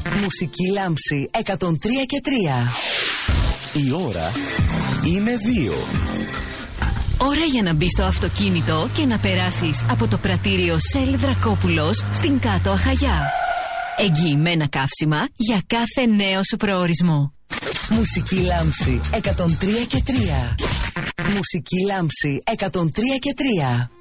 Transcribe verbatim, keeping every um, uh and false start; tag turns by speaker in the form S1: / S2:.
S1: Μουσική λάμψη εκατόν τρία και τρία.
S2: Η ώρα είναι δύο.
S3: Ώρα για να μπεις στο αυτοκίνητο και να περάσεις από το πρατήριο Shell Δρακόπουλος στην Κάτω Αχαγιά. Εγγυημένα καύσιμα για κάθε νέο σου προορισμό.
S1: Μουσική λάμψη εκατόν τρία και τρία. Μουσική λάμψη εκατόν τρία και τρία.